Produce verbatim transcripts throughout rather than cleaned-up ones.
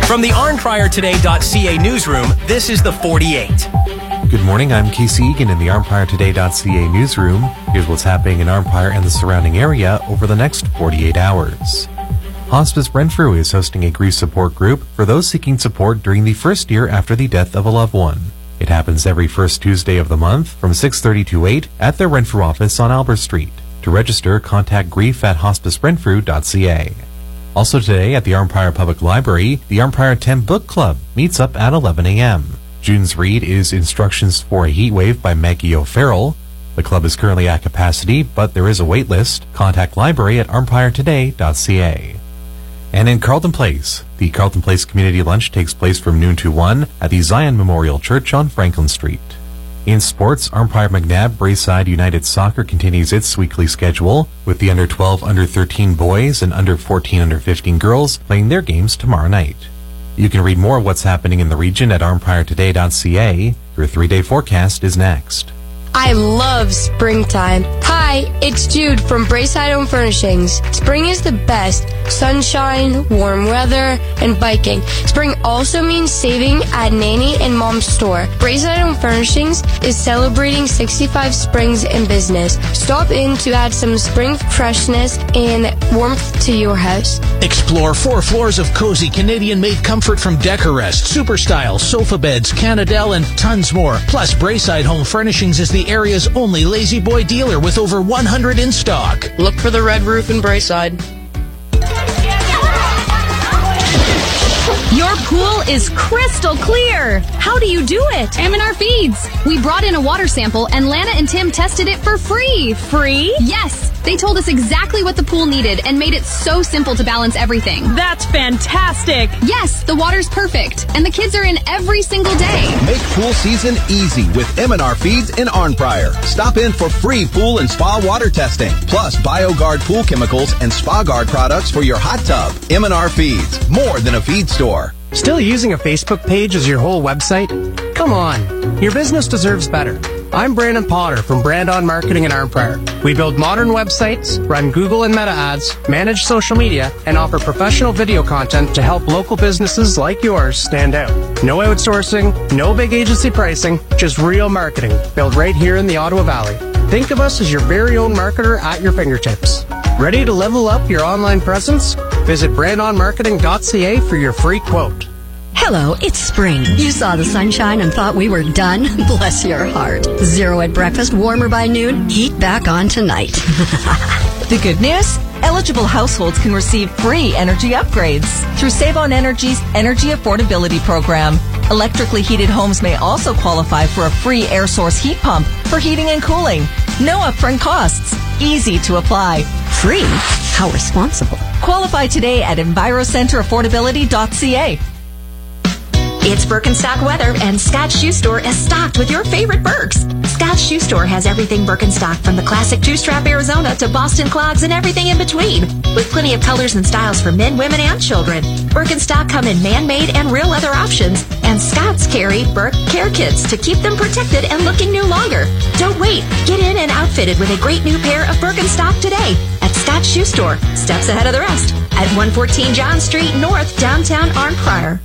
From the arn prior today dot c a newsroom, this is the forty-eight. Good morning, I'm Casey Egan in the arn prior today dot c a newsroom. Here's what's happening in Arnprior and the surrounding area over the next forty-eight hours. Hospice Renfrew is hosting a grief support group for those seeking support during the first year after the death of a loved one. It happens every first Tuesday of the month from six thirty to eight at their Renfrew office on Albert Street. To register, contact grief at hospice renfrew dot c a. Also today at the Arnprior Public Library, the Arnprior ten Book Club meets up at eleven a.m. June's read is Instructions for a Heat Wave by Maggie O'Farrell. The club is currently at capacity, but there is a wait list. Contact library at arnprior today dot c a. And in Carlton Place, the Carlton Place Community Lunch takes place from noon to one at the Zion Memorial Church on Franklin Street. In sports, Arnprior McNabb Braeside United Soccer continues its weekly schedule, with the under twelve, under thirteen boys and under fourteen, under fifteen girls playing their games tomorrow night. You can read more of what's happening in the region at arnprior today dot c a. Your three-day forecast is next. I love springtime. Hi, it's Jude from Braeside Home Furnishings. Spring is the best. Sunshine, warm weather, and biking. Spring also means saving at Nanny and Mom's store. Braeside Home Furnishings is celebrating sixty-five springs in business. Stop in to add some spring freshness and warmth to your house. Explore four floors of cozy Canadian-made comfort from Decorest, Superstyle, sofa beds, Canadel, and tons more. Plus, Braeside Home Furnishings is the area's only Lazy Boy dealer with over one hundred in stock. Look for the red roof in Braeside. Your pool is crystal clear. How do you do it? M and R Feeds. We brought in a water sample and Lana and Tim tested it for free. Free? Yes. They told us exactly what the pool needed and made it so simple to balance everything. That's fantastic. Yes, the water's perfect. And the kids are in every single day. Make pool season easy with M and R Feeds in Arnprior. Stop in for free pool and spa water testing, plus BioGuard pool chemicals and SpaGuard products for your hot tub. M and R Feeds, more than a feed store. Still using a Facebook page as your whole website? Come on, your business deserves better. I'm Brandon Potter from Brand On Marketing in Arnprior. We build modern websites, run Google and Meta ads, manage social media, and offer professional video content to help local businesses like yours stand out. No outsourcing, no big agency pricing, just real marketing built right here in the Ottawa Valley. Think of us as your very own marketer at your fingertips. Ready to level up your online presence? Visit brand on marketing dot c a for your free quote. Hello, it's spring. You saw the sunshine and thought we were done? Bless your heart. Zero at breakfast, warmer by noon, heat back on tonight. The good news? Eligible households can receive free energy upgrades through Save On Energy's Energy Affordability Program. Electrically heated homes may also qualify for a free air source heat pump for heating and cooling. No upfront costs. Easy to apply. Free? How responsible. Qualify today at envirocenter affordability dot c a. It's Birkenstock weather, and Scott Shoe Store is stocked with your favorite Birks. Scott Shoe Store has everything Birkenstock, from the classic two-strap Arizona to Boston clogs and everything in between, with plenty of colors and styles for men, women, and children. Birkenstock come in man-made and real leather options, and Scott's carry Birk care kits to keep them protected and looking new longer. Don't wait. Get in and outfitted with a great new pair of Birkenstock today at Scott Shoe Store, steps ahead of the rest, at one fourteen John Street North, downtown Arnprior.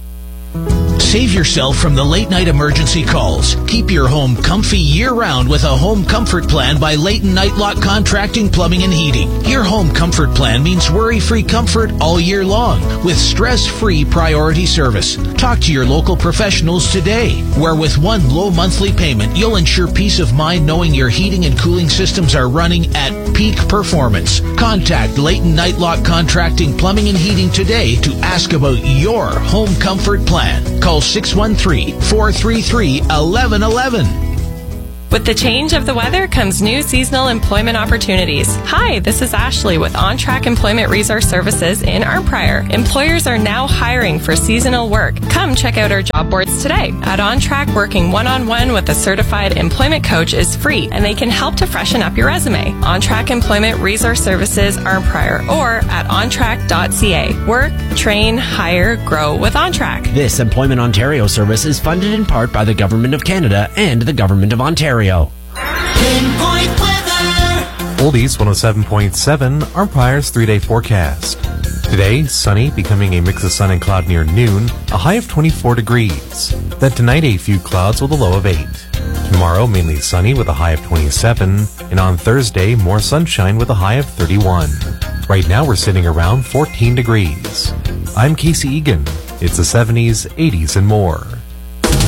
Save yourself from the late-night emergency calls. Keep your home comfy year-round with a home comfort plan by Leighton Nightlock Contracting, Plumbing and Heating. Your home comfort plan means worry-free comfort all year long with stress-free priority service. Talk to your local professionals today, where with one low monthly payment, you'll ensure peace of mind knowing your heating and cooling systems are running at peak performance. Contact Leighton Nightlock Contracting, Plumbing and Heating today to ask about your home comfort plan. Call six one three, four three three, one one one one. With the change of the weather comes new seasonal employment opportunities. Hi, this is Ashley with On-Track Employment Resource Services in Arnprior. Employers are now hiring for seasonal work. Come check out our job boards today. At On-Track, working one-on-one with a certified employment coach is free, and they can help to freshen up your resume. On-Track Employment Resource Services Arnprior, or at on track dot c a. Work, train, hire, grow with On-Track. This Employment Ontario service is funded in part by the Government of Canada and the Government of Ontario. Pinpoint weather. Oldies one oh seven point seven, Armpire's three-day forecast. Today, sunny, becoming a mix of sun and cloud near noon, a high of twenty-four degrees. Then tonight, a few clouds with a low of eight. Tomorrow, mainly sunny with a high of twenty-seven. And on Thursday, more sunshine with a high of thirty-one. Right now, we're sitting around fourteen degrees. I'm Casey Egan. It's the seventies, eighties, and more.